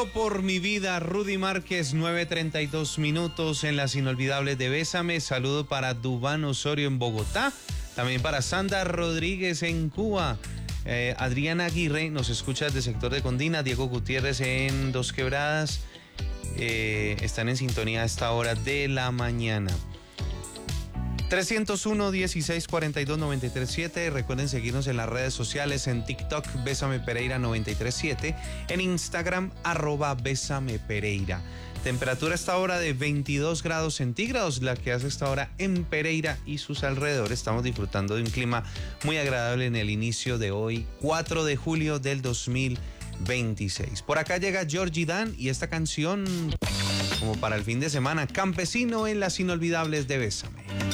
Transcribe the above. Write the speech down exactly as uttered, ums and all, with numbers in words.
Muero por mi vida, Rudy Márquez, nueve treinta y dos minutos en las inolvidables de Bésame. Saludo para Dubán Osorio en Bogotá, también para Sandra Rodríguez en Cuba. Eh, Adriana Aguirre nos escucha desde sector de Condina, Diego Gutiérrez en Dos Quebradas. Eh, están en sintonía a esta hora de la mañana. trescientos uno, dieciséis, cuarenta y dos, noventa y tres, siete. Recuerden seguirnos en las redes sociales, en TikTok, Bésame Pereira noventa y tres siete, en Instagram, arroba Bésame Pereira. Temperatura a esta hora de veintidós grados centígrados, la que hace esta hora en Pereira y sus alrededores. Estamos disfrutando de un clima muy agradable en el inicio de hoy, cuatro de julio del dos mil veintiséis. Por acá llega Georgie Dan y esta canción, como para el fin de semana, Campesino en las inolvidables de Bésame.